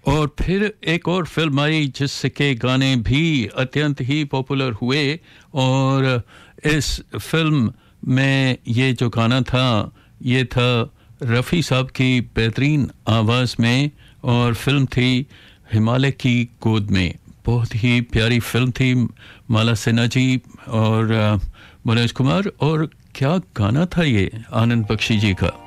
और फिर एक और फिल्म आई जिसके गाने भी अत्यंत ही पॉपुलर हुए और इस फिल्म में ये जो गाना था ये था रफ़ी साहब की बेहतरीन आवाज़ में और फिल्म थी हिमालय की गोद में। बहुत ही प्यारी फिल्म थी। माला सिन्हा जी और मनोज कुमार और क्या गाना था ये आनंद बख्शी जी का।